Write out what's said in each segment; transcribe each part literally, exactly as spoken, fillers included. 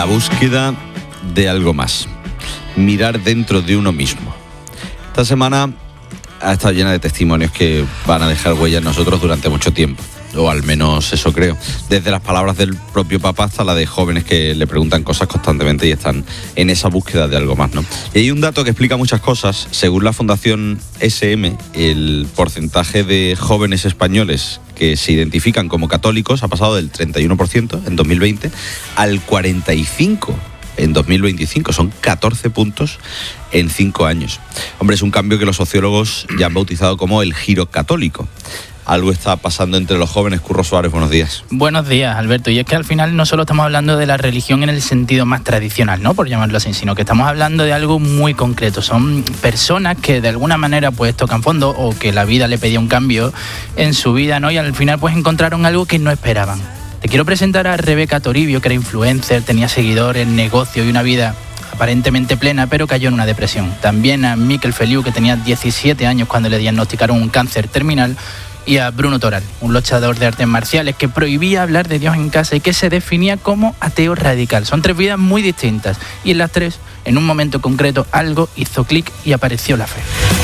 La búsqueda de algo más. Mirar dentro de uno mismo. Esta semana ha estado llena de testimonios que van a dejar huella en nosotros durante mucho tiempo. O al menos eso creo. Desde las palabras del propio Papa hasta la de jóvenes que le preguntan cosas constantemente y están en esa búsqueda de algo más, ¿no? Y hay un dato que explica muchas cosas. Según la Fundación ese eme, el porcentaje de jóvenes españoles que se identifican como católicos ha pasado del treinta y uno por ciento en dos mil veinte al cuarenta y cinco por ciento en dos mil veinticinco. Son catorce puntos en cinco años. Hombre, es un cambio que los sociólogos ya han bautizado como el giro católico. Algo está pasando entre los jóvenes. Curro Suárez, buenos días. Buenos días, Alberto. Y es que al final no solo estamos hablando de la religión en el sentido más tradicional, ¿no?, por llamarlo así, sino que estamos hablando de algo muy concreto. Son personas que de alguna manera pues tocan fondo o que la vida le pedía un cambio en su vida, ¿no? Y al final pues encontraron algo que no esperaban. Te quiero presentar a Rebeca Toribio, que era influencer, tenía seguidores, negocio y una vida aparentemente plena, pero cayó en una depresión. También a Miquel Feliu, que tenía diecisiete años cuando le diagnosticaron un cáncer terminal, y a Bruno Toral, un luchador de artes marciales que prohibía hablar de Dios en casa y que se definía como ateo radical. Son tres vidas muy distintas y en las tres, en un momento concreto, algo hizo clic y apareció la fe.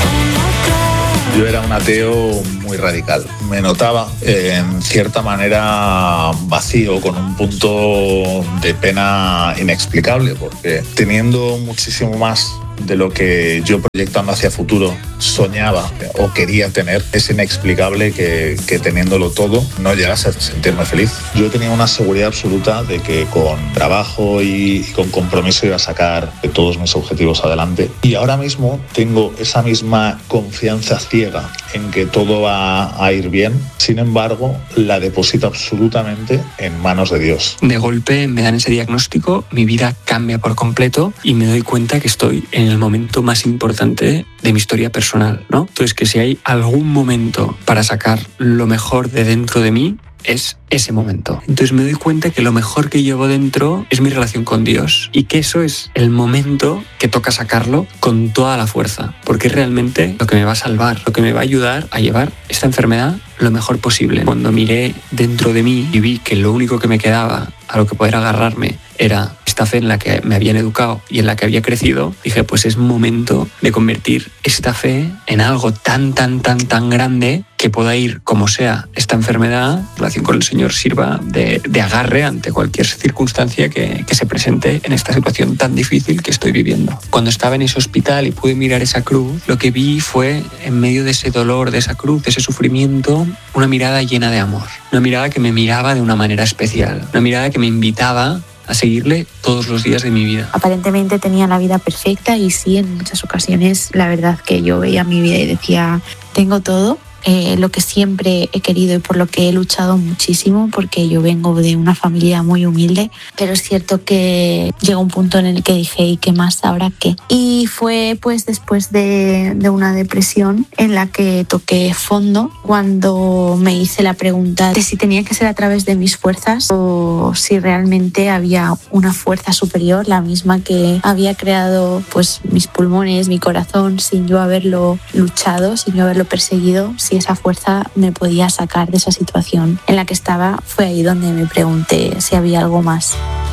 Yo era un ateo muy radical. Me notaba, eh, en cierta manera, vacío, con un punto de pena inexplicable, porque teniendo muchísimo más de lo que yo, proyectando hacia futuro, soñaba o quería tener, es inexplicable que, que teniéndolo todo no llegase a sentirme feliz. Yo tenía una seguridad absoluta de que con trabajo y, y con compromiso iba a sacar todos mis objetivos adelante, y ahora mismo tengo esa misma confianza ciega en que todo va a ir bien. Sin embargo, la deposito absolutamente en manos de Dios. De golpe me dan ese diagnóstico, mi vida cambia por completo y me doy cuenta que estoy en el momento más importante de mi historia personal, ¿no? Entonces, que si hay algún momento para sacar lo mejor de dentro de mí, es ese momento. Entonces me doy cuenta que lo mejor que llevo dentro es mi relación con Dios y que eso es el momento que toca sacarlo con toda la fuerza, porque es realmente lo que me va a salvar, lo que me va a ayudar a llevar esta enfermedad lo mejor posible. Cuando miré dentro de mí y vi que lo único que me quedaba a lo que poder agarrarme era esta fe en la que me habían educado y en la que había crecido, dije, pues es momento de convertir esta fe en algo tan, tan, tan, tan grande que pueda ir como sea esta enfermedad, en relación con el Señor, sirva de, de agarre ante cualquier circunstancia que, que se presente en esta situación tan difícil que estoy viviendo. Cuando estaba en ese hospital y pude mirar esa cruz, lo que vi fue, en medio de ese dolor, de esa cruz, de ese sufrimiento, una mirada llena de amor. Una mirada que me miraba de una manera especial. Una mirada que me invitaba a seguirle todos los días de mi vida. Aparentemente tenía la vida perfecta y sí, en muchas ocasiones la verdad que yo veía mi vida y decía, tengo todo. Eh, lo que siempre he querido y por lo que he luchado muchísimo, porque yo vengo de una familia muy humilde, pero es cierto que llegó un punto en el que dije, ¿y qué más ahora qué? Y fue pues después de, de una depresión en la que toqué fondo, cuando me hice la pregunta de si tenía que ser a través de mis fuerzas o si realmente había una fuerza superior, la misma que había creado pues mis pulmones, mi corazón, sin yo haberlo luchado, sin yo haberlo perseguido. Si esa fuerza me podía sacar de esa situación en la que estaba. Fue ahí donde me pregunté si había algo más.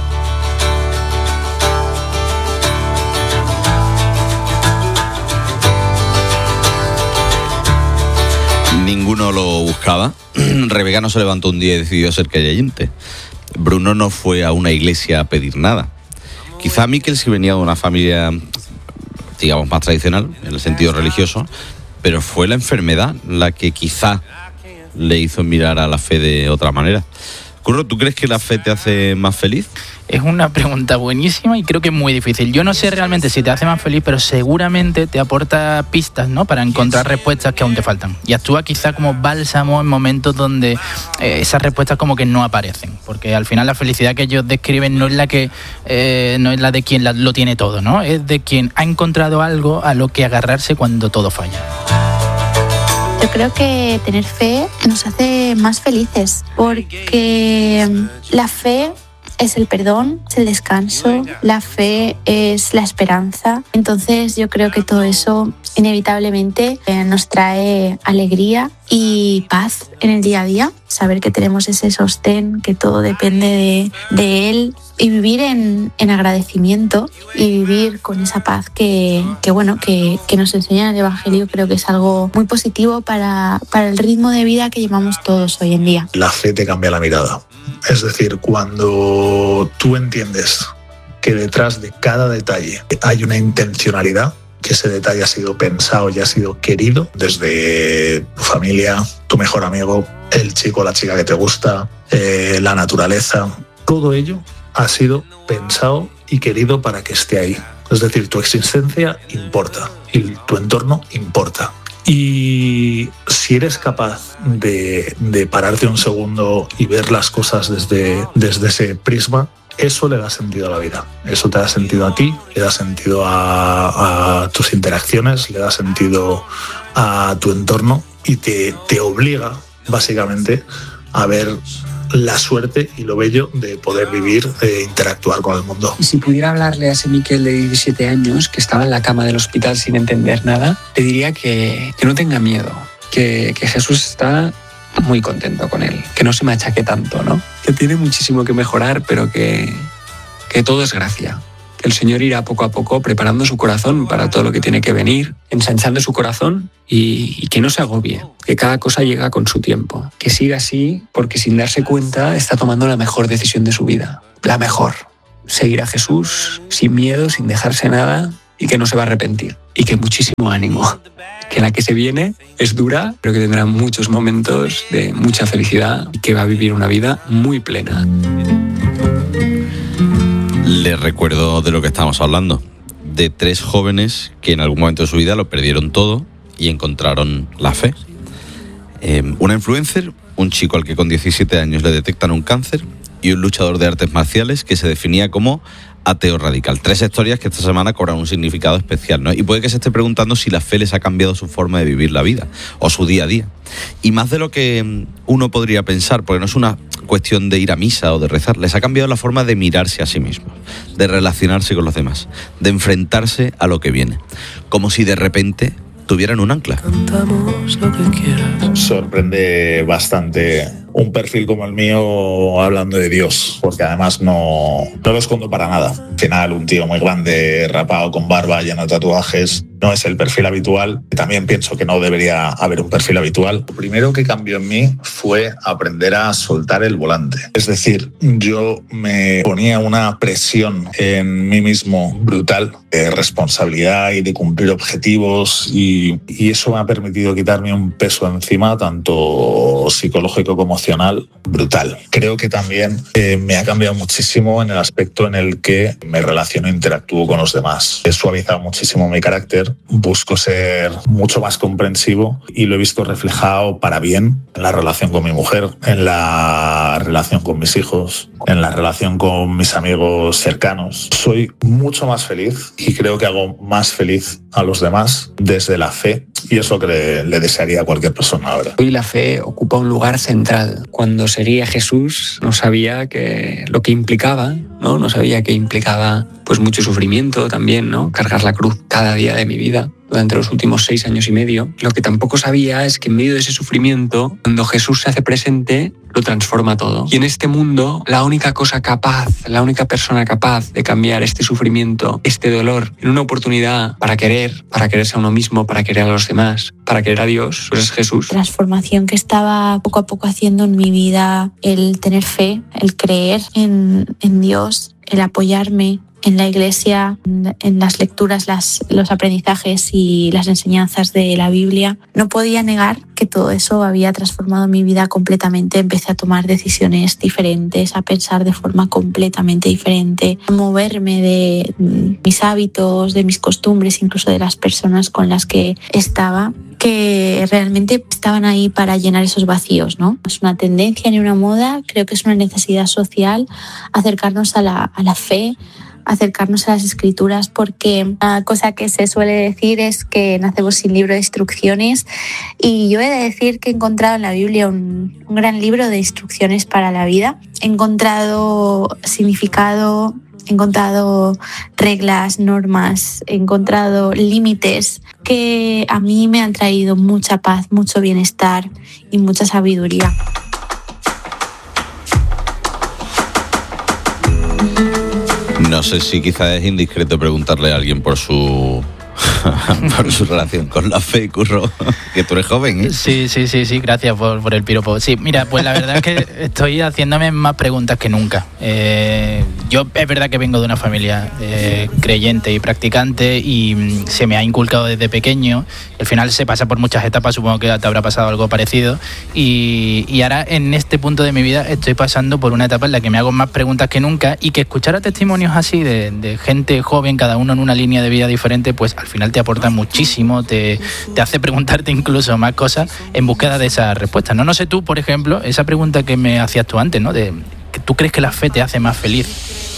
Ninguno lo buscaba. Rebeca no se levantó un día y decidió ser creyente. Bruno no fue a una iglesia a pedir nada. Quizá Miquel sí venía de una familia, digamos, más tradicional, en el sentido religioso, pero fue la enfermedad la que quizá le hizo mirar a la fe de otra manera. Curro, ¿tú crees que la fe te hace más feliz? Es una pregunta buenísima y creo que es muy difícil. Yo no sé realmente si te hace más feliz, pero seguramente te aporta pistas, ¿no?, para encontrar respuestas que aún te faltan. Y actúa quizá como bálsamo en momentos donde eh, esas respuestas como que no aparecen. Porque al final la felicidad que ellos describen no es la que eh, no es la de quien la, lo tiene todo, ¿no? Es de quien ha encontrado algo a lo que agarrarse cuando todo falla. Yo creo que tener fe nos hace más felices, porque la fe es el perdón, es el descanso, la fe es la esperanza. Entonces yo creo que todo eso inevitablemente eh, nos trae alegría y paz en el día a día, saber que tenemos ese sostén, que todo depende de, de Él, y vivir en, en agradecimiento y vivir con esa paz que, que, bueno, que, que nos enseña el Evangelio. Creo que es algo muy positivo para, para el ritmo de vida que llevamos todos hoy en día. La fe te cambia la mirada. Es decir, cuando tú entiendes que detrás de cada detalle hay una intencionalidad, que ese detalle ha sido pensado y ha sido querido desde tu familia, tu mejor amigo, el chico o la chica que te gusta, eh, la naturaleza, todo ello ha sido pensado y querido para que esté ahí. Es decir, tu existencia importa y tu entorno importa. Y si eres capaz de, de pararte un segundo y ver las cosas desde, desde ese prisma, eso le da sentido a la vida. Eso te da sentido a ti, le da sentido a, a tus interacciones, le da sentido a tu entorno y te, te obliga, básicamente, a ver la suerte y lo bello de poder vivir e interactuar con el mundo. Y si pudiera hablarle a ese Miquel de diecisiete años que estaba en la cama del hospital sin entender nada, le diría que, que no tenga miedo, que, que Jesús está muy contento con él, que no se machaque tanto, ¿no? Que tiene muchísimo que mejorar, pero que, que todo es gracia. Que el Señor irá poco a poco preparando su corazón para todo lo que tiene que venir, ensanchando su corazón y, y que no se agobie, que cada cosa llega con su tiempo. Que siga así, porque sin darse cuenta está tomando la mejor decisión de su vida. La mejor. Seguir a Jesús sin miedo, sin dejarse nada y que no se va a arrepentir. Y que muchísimo ánimo. Que la que se viene es dura, pero que tendrá muchos momentos de mucha felicidad y que va a vivir una vida muy plena. Les recuerdo de lo que estamos hablando, de tres jóvenes que en algún momento de su vida lo perdieron todo y encontraron la fe. Eh, una influencer, un chico al que con diecisiete años le detectan un cáncer y un luchador de artes marciales que se definía como ateo radical. Tres historias que esta semana cobran un significado especial, ¿no? Y puede que se esté preguntando si la fe les ha cambiado su forma de vivir la vida o su día a día. Y más de lo que uno podría pensar, porque no es una cuestión de ir a misa o de rezar, les ha cambiado la forma de mirarse a sí mismos, de relacionarse con los demás, de enfrentarse a lo que viene. Como si de repente tuvieran un ancla. Cantamos lo que quieras. Sorprende bastante un perfil como el mío hablando de Dios, porque además no, no lo escondo para nada. Al final, un tío muy grande, rapado, con barba, lleno de tatuajes, no es el perfil habitual. También pienso que no debería haber un perfil habitual. Lo primero que cambió en mí fue aprender a soltar el volante. Es decir, yo me ponía una presión en mí mismo brutal de responsabilidad y de cumplir objetivos y, y eso me ha permitido quitarme un peso encima, tanto psicológico como emocional, brutal. Creo que también eh, me ha cambiado muchísimo en el aspecto en el que me relaciono e interactúo con los demás. He suavizado muchísimo mi carácter, busco ser mucho más comprensivo y lo he visto reflejado para bien en la relación con mi mujer, en la relación con mis hijos, en la relación con mis amigos cercanos. Soy mucho más feliz y creo que hago más feliz a los demás desde la fe y es lo que le, le desearía a cualquier persona ahora. Hoy la fe ocupa un lugar central. Cuando seguía Jesús no sabía que lo que implicaba, ¿no? No sabía que implicaba pues mucho sufrimiento también, ¿no? Cargar la cruz cada día de mi vida durante los últimos seis años y medio. Lo que tampoco sabía es que en medio de ese sufrimiento, cuando Jesús se hace presente, lo transforma todo. Y en este mundo, la única cosa capaz, la única persona capaz de cambiar este sufrimiento, este dolor, en una oportunidad para querer, para quererse a uno mismo, para querer a los demás, para querer a Dios, pues es Jesús. Transformación que estaba poco a poco haciendo en mi vida, el tener fe, el creer en, en Dios, el apoyarme en la iglesia, en las lecturas, las, los aprendizajes y las enseñanzas de la Biblia. No podía negar que todo eso había transformado mi vida completamente. Empecé a tomar decisiones diferentes, a pensar de forma completamente diferente, a moverme de mis hábitos, de mis costumbres, incluso de las personas con las que estaba, que realmente estaban ahí para llenar esos vacíos, ¿no? No es una tendencia ni una moda, creo que es una necesidad social acercarnos a la, a la fe, acercarnos a las escrituras, porque una cosa que se suele decir es que nacemos sin libro de instrucciones y yo he de decir que he encontrado en la Biblia un, un gran libro de instrucciones para la vida. He encontrado significado, he encontrado reglas, normas, he encontrado límites que a mí me han traído mucha paz, mucho bienestar y mucha sabiduría. No sé si quizás es indiscreto preguntarle a alguien por su por su relación con la fe, Curro, que tú eres joven, ¿eh? Sí, sí, sí, sí, gracias por, por el piropo. Sí, mira, pues la verdad es que estoy haciéndome más preguntas que nunca. Eh, yo es verdad que vengo de una familia eh, creyente y practicante y se me ha inculcado desde pequeño. Al final se pasa por muchas etapas, supongo que te habrá pasado algo parecido. Y, y ahora en este punto de mi vida estoy pasando por una etapa en la que me hago más preguntas que nunca y que escuchar a testimonios así de, de gente joven, cada uno en una línea de vida diferente, pues al final te aporta muchísimo, te, te hace preguntarte incluso más cosas en búsqueda de esas respuestas, ¿no? No sé tú, por ejemplo, esa pregunta que me hacías tú antes, ¿no? De, ¿tú crees que la fe te hace más feliz?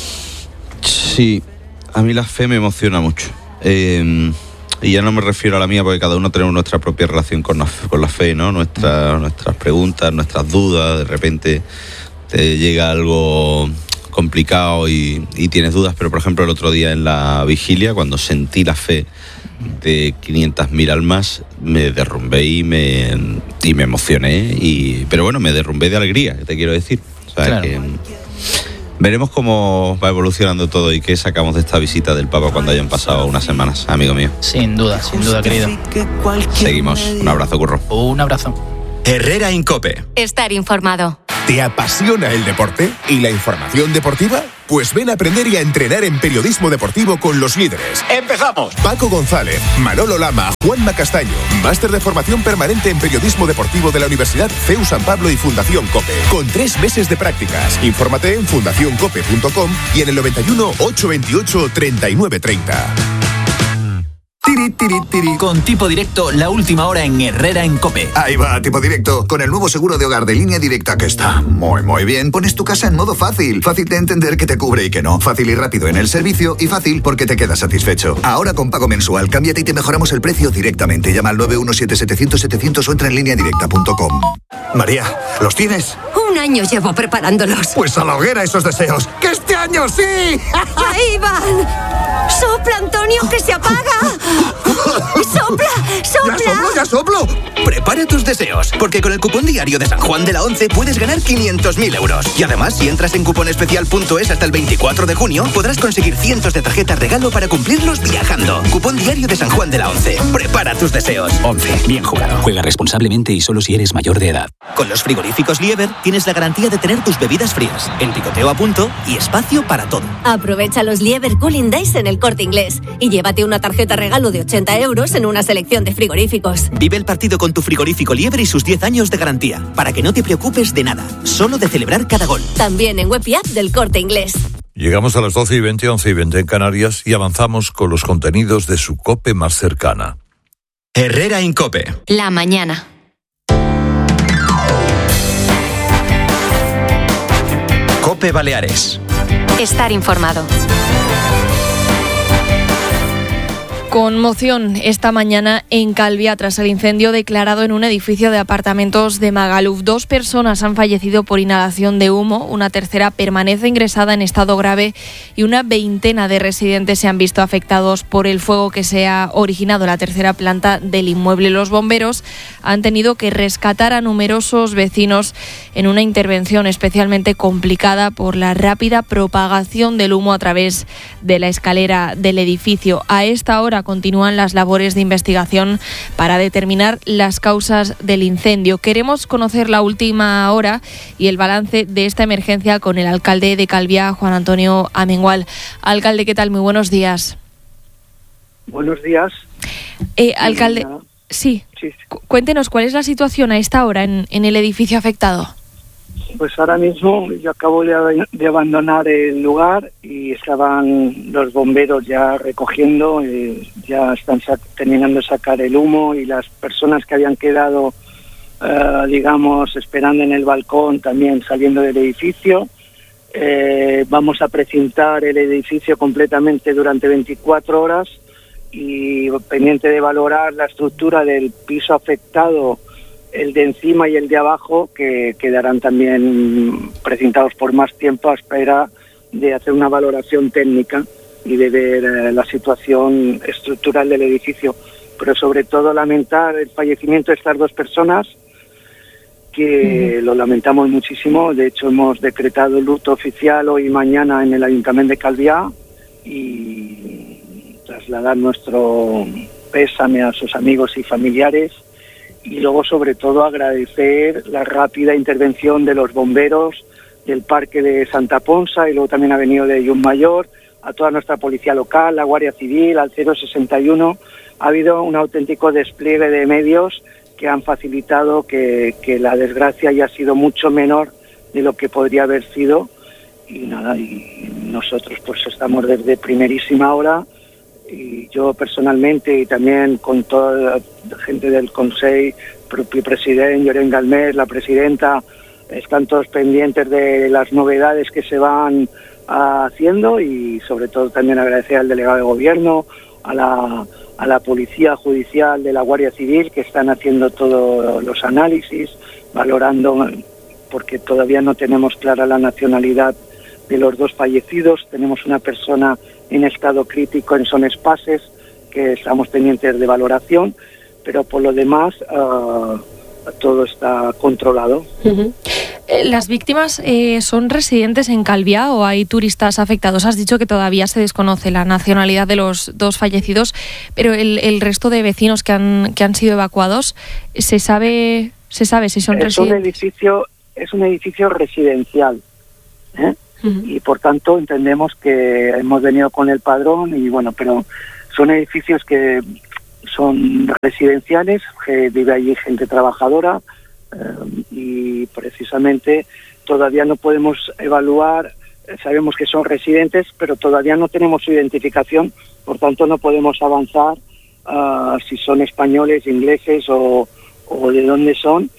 Sí, a mí la fe me emociona mucho. Eh, y ya no me refiero a la mía, porque cada uno tenemos nuestra propia relación con la, con la fe, ¿no? Nuestra, nuestras preguntas, nuestras dudas, de repente te llega algo complicado y, y tienes dudas, pero por ejemplo el otro día en la vigilia, cuando sentí la fe de quinientas mil almas, me derrumbé y me, y me emocioné, y, pero bueno, me derrumbé de alegría, te quiero decir. O sea, claro. que veremos cómo va evolucionando todo y qué sacamos de esta visita del Papa cuando hayan pasado unas semanas, amigo mío. Sin duda, sin duda, querido. Seguimos. Un abrazo, Curro. Un abrazo. Herrera en COPE. Estar informado. ¿Te apasiona el deporte y la información deportiva? Pues ven a aprender y a entrenar en periodismo deportivo con los líderes. ¡Empezamos! Paco González, Manolo Lama, Juanma Castaño. Máster de formación permanente en periodismo deportivo de la Universidad C E U San Pablo y Fundación COPE. Con tres meses de prácticas. Infórmate en fundación cope punto com y en el noventa y uno, ochocientos veintiocho, treinta y nueve treinta. Tiri, tiri, tiri. Con Tipo Directo, la última hora en Herrera en COPE. Ahí va, Tipo Directo, con el nuevo seguro de hogar de Línea Directa que está muy, muy bien. Pones tu casa en modo fácil. Fácil de entender que te cubre y que no. Fácil y rápido en el servicio y fácil porque te quedas satisfecho. Ahora con pago mensual, cámbiate y te mejoramos el precio directamente. Llama al nueve uno siete, setecientos, setecientos o entra en línea directa punto com. María, ¿los tienes? Un año llevo preparándolos. Pues a la hoguera esos deseos. ¡Que este año sí! ¡Ahí van! ¡Sopla, Antonio, que se apaga! ¡Sopla! ¡Sopla! ¡Ya soplo, ya soplo! Prepara tus deseos, porque con el cupón diario de San Juan de la Once puedes ganar quinientos mil euros. Y además, si entras en cuponespecial punto es hasta el veinticuatro de junio, podrás conseguir cientos de tarjetas regalo para cumplirlos viajando. Cupón diario de San Juan de la Once. Prepara tus deseos. Once. Bien jugado. Juega responsablemente y solo si eres mayor de edad. Con los frigoríficos Lieber tienes la garantía de tener tus bebidas frías, el picoteo a punto y espacio para todo. Aprovecha los Lieber Cooling Days en el Corte Inglés y llévate una tarjeta regalo de ochenta euros en una selección de frigoríficos. Vive el partido con tu frigorífico Lieber y sus diez años de garantía, para que no te preocupes de nada, solo de celebrar cada gol. También en web y app del Corte Inglés. Llegamos a las doce y veinte, once y veinte en Canarias y avanzamos con los contenidos de su COPE más cercana. Herrera en COPE. La mañana. COPE Baleares. Estar informado. Conmoción esta mañana en Calviá tras el incendio declarado en un edificio de apartamentos de Magaluf. Dos personas han fallecido por inhalación de humo, una tercera permanece ingresada en estado grave y una veintena de residentes se han visto afectados por el fuego que se ha originado en la tercera planta del inmueble. Los bomberos han tenido que rescatar a numerosos vecinos en una intervención especialmente complicada por la rápida propagación del humo a través de la escalera del edificio. A esta hora continúan las labores de investigación para determinar las causas del incendio. Queremos conocer la última hora y el balance de esta emergencia con el alcalde de Calviá, Juan Antonio Amengual. Alcalde, ¿qué tal? Muy buenos días. Buenos días. Eh, alcalde, sí. sí, sí. Cuéntenos, ¿cuál es la situación a esta hora en, en el edificio afectado? Pues ahora mismo yo acabo de, de abandonar el lugar y estaban los bomberos ya recogiendo, eh, ya están sac- terminando de sacar el humo y las personas que habían quedado, eh, digamos, esperando en el balcón también saliendo del edificio. Eh, vamos a precintar el edificio completamente durante veinticuatro horas y pendiente de valorar la estructura del piso afectado, el de encima y el de abajo, que quedarán también precintados por más tiempo a espera de hacer una valoración técnica y de ver eh, la situación estructural del edificio. pero sobre todo lamentar el fallecimiento de estas dos personas, que uh-huh. lo lamentamos muchísimo. De hecho, hemos decretado el luto oficial hoy y mañana en el Ayuntamiento de Calviá, y trasladar nuestro pésame a sus amigos y familiares, y luego sobre todo agradecer la rápida intervención de los bomberos del Parque de Santa Ponsa, y luego también ha venido de Llullmayor, a toda nuestra policía local, la Guardia Civil, al cero sesenta y uno. Ha habido un auténtico despliegue de medios que han facilitado que, que la desgracia haya sido mucho menor de lo que podría haber sido. Y nada, y nosotros pues estamos desde primerísima hora, y yo personalmente y también con toda la gente del Consejo, propio presidente, Lloren Galmés, la presidenta, están todos pendientes de las novedades que se van uh, haciendo, y sobre todo también agradecer al delegado de gobierno, a la, a la policía judicial de la Guardia Civil, que están haciendo todos los análisis, valorando, porque todavía no tenemos clara la nacionalidad de los dos fallecidos. Tenemos una persona en estado crítico en Son Espases, que estamos pendientes de valoración, pero por lo demás uh, todo está controlado. Uh-huh. ¿Las víctimas eh, son residentes en Calviá o hay turistas afectados? Has dicho que todavía se desconoce la nacionalidad de los dos fallecidos, pero el, el resto de vecinos que han que han sido evacuados, ¿se sabe se sabe si son es residentes? Un edificio, es un edificio residencial, ¿eh? Uh-huh. Y por tanto entendemos que hemos venido con el padrón, y bueno, pero son edificios que son residenciales, que vive allí gente trabajadora, eh, y precisamente todavía no podemos evaluar. Sabemos que son residentes, pero todavía no tenemos su identificación, por tanto no podemos avanzar uh, si son españoles, ingleses o, o de dónde son,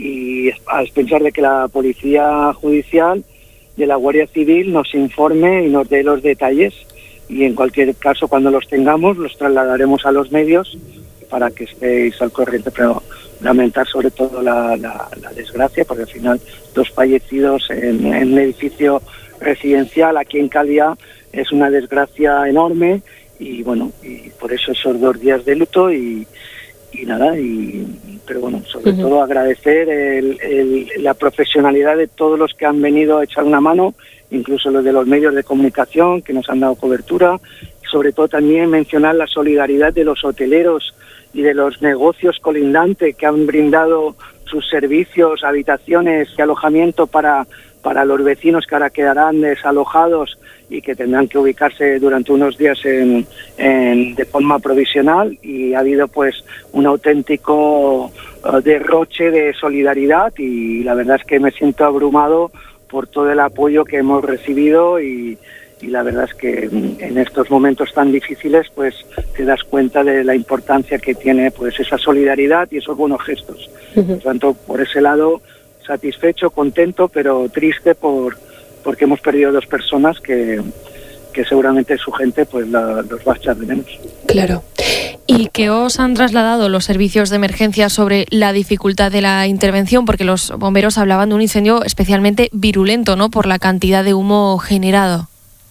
y a expensar de que la policía judicial de la Guardia Civil nos informe y nos dé los detalles, y en cualquier caso, cuando los tengamos, los trasladaremos a los medios para que estéis al corriente. Pero lamentar sobre todo la, la, la desgracia, porque al final dos fallecidos en, en un edificio residencial aquí en Calviá es una desgracia enorme, y bueno, y por eso esos dos días de luto, y, y nada, y pero bueno, sobre uh-huh. todo agradecer el, el, la profesionalidad de todos los que han venido a echar una mano, incluso los de los medios de comunicación que nos han dado cobertura, y sobre todo también mencionar la solidaridad de los hoteleros y de los negocios colindantes que han brindado sus servicios, habitaciones y alojamiento para, para los vecinos que ahora quedarán desalojados y que tendrán que ubicarse durante unos días en, en, de forma provisional. Y ha habido pues un auténtico uh, derroche de solidaridad, y la verdad es que me siento abrumado por todo el apoyo que hemos recibido, y, y la verdad es que en estos momentos tan difíciles pues te das cuenta de la importancia que tiene pues esa solidaridad y esos buenos gestos. Uh-huh. Por tanto, por ese lado, satisfecho, contento, pero triste por porque hemos perdido dos personas que, que seguramente su gente pues la, los va a echar de menos. Claro. ¿Y qué os han trasladado los servicios de emergencia sobre la dificultad de la intervención? Porque los bomberos hablaban de un incendio especialmente virulento, ¿no?, por la cantidad de humo generado.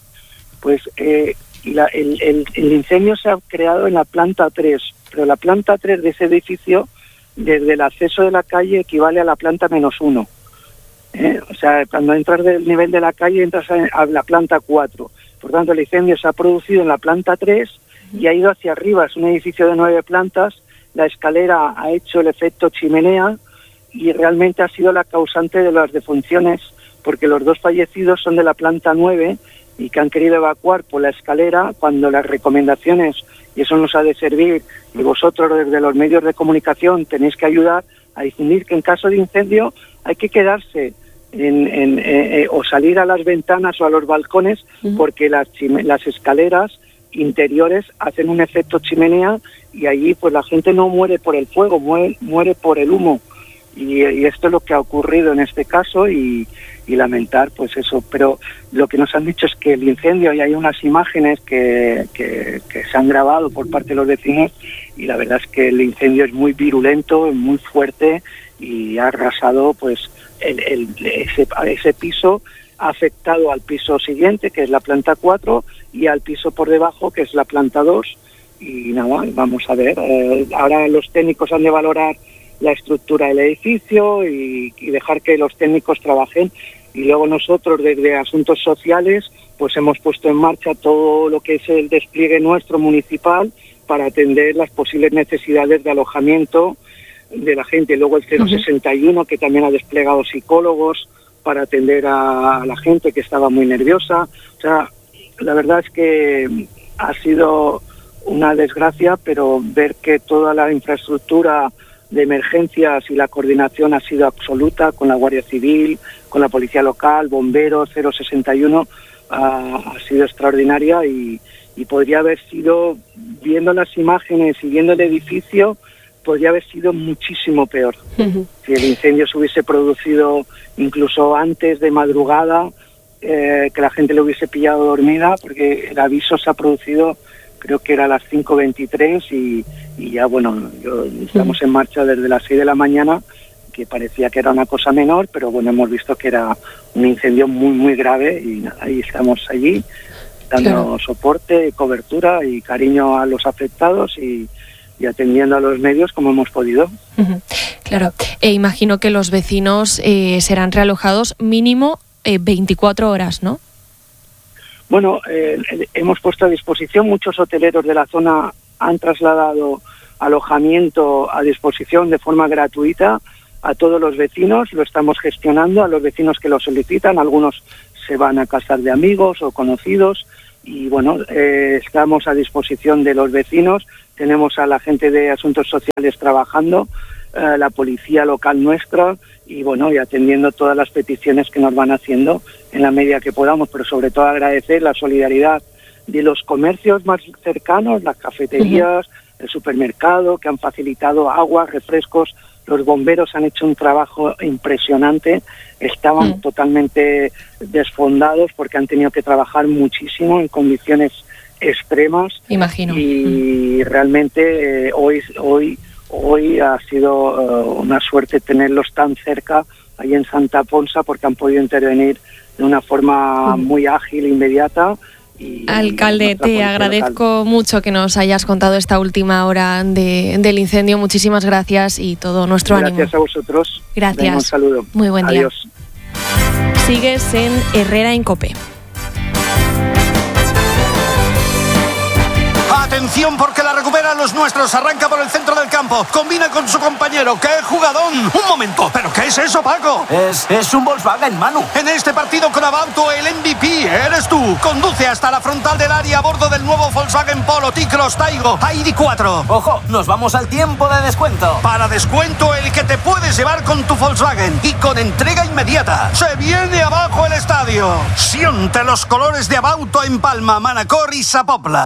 Pues eh, la, el, el, el incendio se ha creado en la planta tres, pero la planta tres de ese edificio, desde el acceso de la calle, equivale a la planta menos uno. ¿Eh? O sea, cuando entras del nivel de la calle, entras a, a la planta cuatro. Por tanto, el incendio se ha producido en la planta tres y ha ido hacia arriba. Es un edificio de nueve plantas. La escalera ha hecho el efecto chimenea y realmente ha sido la causante de las defunciones, porque los dos fallecidos son de la planta nueve y que han querido evacuar por la escalera, cuando las recomendaciones, y eso nos ha de servir, y vosotros desde los medios de comunicación tenéis que ayudar a difundir que en caso de incendio hay que quedarse en, en, eh, o salir a las ventanas o a los balcones, uh-huh. porque las, las escaleras interiores hacen un efecto chimenea, y allí pues la gente no muere por el fuego, muere, muere por el humo, y, y esto es lo que ha ocurrido en este caso, y, y lamentar pues eso. Pero lo que nos han dicho es que el incendio, y hay unas imágenes que, que, que se han grabado por parte de los vecinos, y la verdad es que el incendio es muy virulento, es muy fuerte, y ha arrasado pues el, el, ese, ese piso, ha afectado al piso siguiente, que es la planta cuatro, y al piso por debajo, que es la planta dos, y nada, vamos a ver. Eh, ahora los técnicos han de valorar la estructura del edificio y, y dejar que los técnicos trabajen, y luego nosotros desde Asuntos Sociales pues hemos puesto en marcha todo lo que es el despliegue nuestro municipal para atender las posibles necesidades de alojamiento de la gente. Luego el cero sesenta y uno, que también ha desplegado psicólogos para atender a la gente que estaba muy nerviosa. O sea, la verdad es que ha sido una desgracia, pero ver que toda la infraestructura de emergencias y la coordinación ha sido absoluta con la Guardia Civil, con la Policía Local, Bomberos, cero sesenta y uno, uh, ha sido extraordinaria y, y podría haber sido, viendo las imágenes y viendo el edificio, podría haber sido muchísimo peor. Uh-huh. Si el incendio se hubiese producido incluso antes de madrugada, eh, que la gente le hubiese pillado dormida, porque el aviso se ha producido, creo que era a las cinco veintitrés y, y ya, bueno, yo, estamos en marcha desde las seis de la mañana, que parecía que era una cosa menor, pero bueno, hemos visto que era un incendio muy, muy grave y nada, ahí estamos allí dando claro. soporte, cobertura y cariño a los afectados y, y atendiendo a los medios como hemos podido. Uh-huh. Claro, e imagino que los vecinos eh, serán realojados mínimo eh, veinticuatro horas, ¿no? Bueno, eh, hemos puesto a disposición, muchos hoteleros de la zona han trasladado alojamiento a disposición de forma gratuita a todos los vecinos, lo estamos gestionando a los vecinos que lo solicitan, algunos se van a casar de amigos o conocidos y bueno, eh, estamos a disposición de los vecinos, tenemos a la gente de Asuntos Sociales trabajando, eh, la policía local nuestra y bueno, y atendiendo todas las peticiones que nos van haciendo en la medida que podamos, pero sobre todo agradecer la solidaridad de los comercios más cercanos, las cafeterías, uh-huh. el supermercado, que han facilitado agua, refrescos. Los bomberos han hecho un trabajo impresionante, estaban uh-huh. totalmente desfondados porque han tenido que trabajar muchísimo en condiciones extremas. Imagino. Y uh-huh. realmente eh, hoy hoy hoy ha sido uh, una suerte tenerlos tan cerca ahí en Santa Ponsa porque han podido intervenir de una forma uh-huh. muy ágil, inmediata. Y, Alcalde, te agradezco local. mucho que nos hayas contado esta última hora de, del incendio. Muchísimas gracias y todo nuestro gracias ánimo. Gracias a vosotros. Gracias. Venga, un saludo. Muy buen Adiós. día. Sigues en Herrera en COPE. Atención porque la recuperan los nuestros, arranca por el centro del campo, combina con su compañero, ¡qué jugadón! Un momento, ¿pero qué es eso, Paco? Es, es un Volkswagen, Manu. En este partido con Abauto, el M V P eres tú. Conduce hasta la frontal del área a bordo del nuevo Volkswagen Polo T-Cross Taigo I D cuatro. Ojo, nos vamos al tiempo de descuento. Para descuento el que te puedes llevar con tu Volkswagen y con entrega inmediata. Se viene abajo el estadio. Siente los colores de Abauto en Palma, Manacor y Sapopla.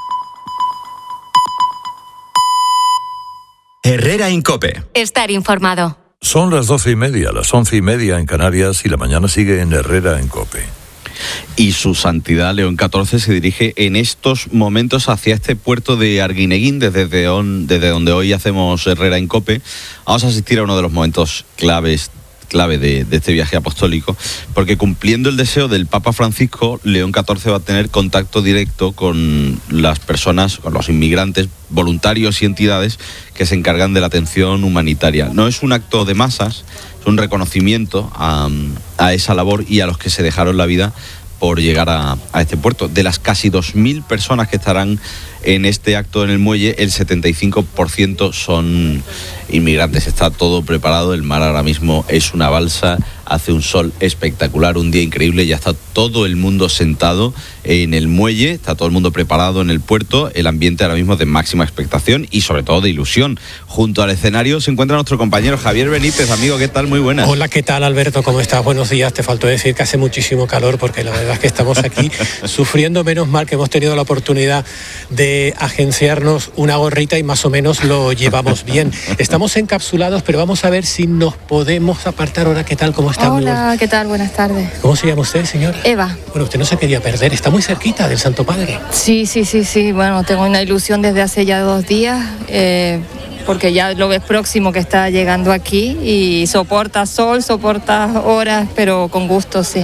Herrera en COPE. Estar informado. Son las doce y media, las once y media en Canarias y la mañana sigue en Herrera en COPE. Y su santidad León catorce se dirige en estos momentos hacia este puerto de Arguineguín, desde, desde donde hoy hacemos Herrera en COPE. Vamos a asistir a uno de los momentos claves clave de, de este viaje apostólico, porque cumpliendo el deseo del Papa Francisco, León catorce va a tener contacto directo con las personas, con los inmigrantes, voluntarios y entidades que se encargan de la atención humanitaria. No es un acto de masas, es un reconocimiento a, a esa labor y a los que se dejaron la vida por llegar a, a este puerto. De las casi dos mil personas que estarán en este acto en el muelle, el setenta y cinco por ciento son inmigrantes. Está todo preparado, el mar ahora mismo es una balsa, hace un sol espectacular, un día increíble, ya está todo el mundo sentado en el muelle, está todo el mundo preparado en el puerto, el ambiente ahora mismo es de máxima expectación y sobre todo de ilusión. Junto al escenario se encuentra nuestro compañero Javier Benítez. Amigo, ¿qué tal? Muy buenas. Hola, ¿qué tal, Alberto? ¿Cómo estás? Buenos días. Te faltó decir que hace muchísimo calor porque la verdad es que estamos aquí sufriendo, menos mal que hemos tenido la oportunidad de agenciarnos una gorrita y más o menos lo llevamos bien. Estamos encapsulados, pero vamos a ver si nos podemos apartar ahora. ¿Qué tal? ¿Cómo estamos? Hola, ¿qué tal? Buenas tardes. ¿Cómo se llama usted, señora? Eva. Bueno, usted no se quería perder, está muy cerquita del Santo Padre. Sí, sí, sí, sí. Bueno, tengo una ilusión desde hace ya dos días, eh, porque ya lo ves próximo que está llegando aquí y soporta sol, soporta horas, pero con gusto, sí.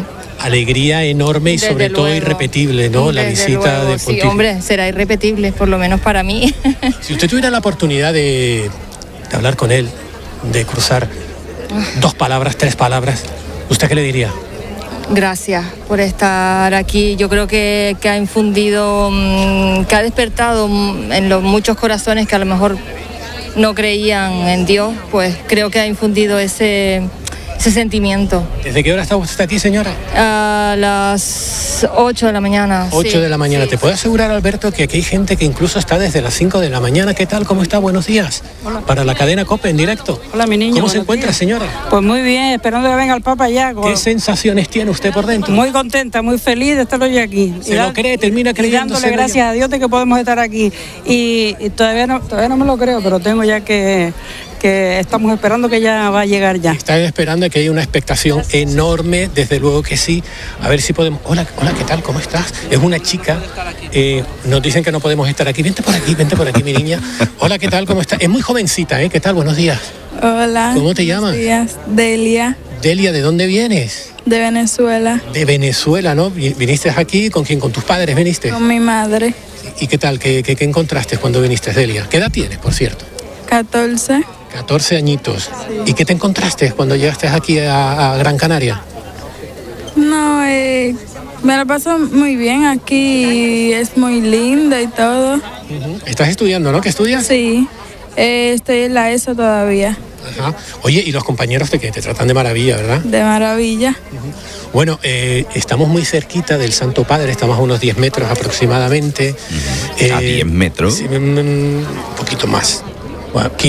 alegría enorme y Desde sobre todo luego. irrepetible, ¿no? La Desde visita luego, del sí, pontífice. hombre, será irrepetible, por lo menos para mí. Si usted tuviera la oportunidad de, de hablar con él, de cruzar dos palabras, tres palabras, ¿usted qué le diría? Gracias por estar aquí. Yo creo que, que ha infundido, mmm, que ha despertado mm, en los muchos corazones que a lo mejor no creían en Dios, pues creo que ha infundido ese, ese sentimiento. ¿Desde qué hora está usted aquí, señora? A las ocho de la mañana. ocho sí, de la mañana. sí. ¿Te puedo asegurar, Alberto, que aquí hay gente que incluso está desde las cinco de la mañana? ¿Qué tal? ¿Cómo está? Buenos días. Hola. Para la cadena COPE en directo. Hola, mi niño. ¿Cómo se buenos encuentra, días. señora? Pues muy bien, esperando que venga el Papa ya. Con... ¿Qué sensaciones tiene usted por dentro? Muy contenta, muy feliz de estar hoy aquí. ¿Se lo cree? ¿Termina y creyéndoselo dándole gracias a Dios de que podemos estar aquí. Y, y todavía, no, todavía no me lo creo, pero tengo ya que... que estamos esperando que ya va a llegar ya. Están esperando que haya una expectación enorme, desde luego que sí. A ver si podemos... Hola, hola, ¿qué tal? ¿Cómo estás? Es una chica. Eh, nos dicen que no podemos estar aquí. Vente por aquí, vente por aquí, mi niña. Hola, ¿qué tal? ¿Cómo estás? Es muy jovencita, ¿eh? ¿Qué tal? Buenos días. Hola. ¿Cómo te llamas? Buenos días. Delia, Delia, ¿de dónde vienes? de Venezuela, De Venezuela, ¿no? Vi- ¿Viniste aquí? ¿Con quién? ¿Con tus padres viniste? con mi madre, ¿Y qué tal? ¿Qué, qué, qué encontraste cuando viniste, Delia? ¿Qué edad tienes, por cierto? catorce. catorce añitos. ¿Y qué te encontraste cuando llegaste aquí a, a Gran Canaria? No, eh, me la paso muy bien aquí, es muy linda y todo. Estás estudiando, ¿no? ¿Qué estudias? Sí, eh, estoy en la ESO todavía, Ajá. Oye, y los compañeros te, que te tratan de maravilla, ¿verdad? de maravilla. Bueno, eh, estamos muy cerquita del Santo Padre, estamos a unos diez metros aproximadamente. A diez metros. Sí, mm, un poquito más. Bueno,